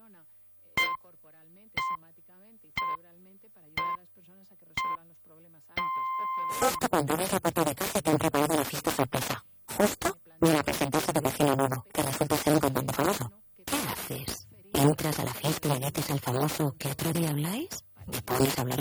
persona corporalmente, somáticamente y cerebralmente para ayudar a las personas a que resuelvan los problemas altos. Justo cuando eres la puerta de casa te han preparado la fiesta sorpresa. Justo me la presentaste a tu vecino nuevo, que resulta ser un cantante famoso. ¿Qué haces? ¿Entras a la fiesta y le dices al famoso que otro día habláis? ¿Te pones a hablar